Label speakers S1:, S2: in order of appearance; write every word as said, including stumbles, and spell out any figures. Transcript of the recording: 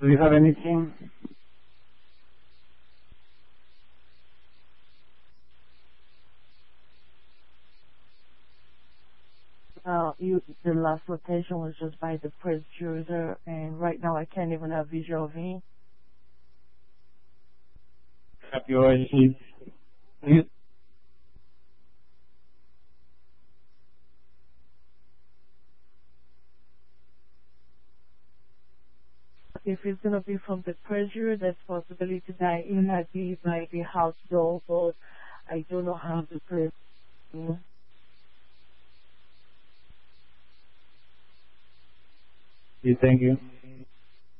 S1: Do you have anything?
S2: Uh, you, the last location was just by the producer, and right now I can't even have visual of it.
S1: Have you already? You,
S2: If it's gonna be from the pressure, there's possibility that it might be by the house door, but I do not have the place. Mm.
S1: you thank you.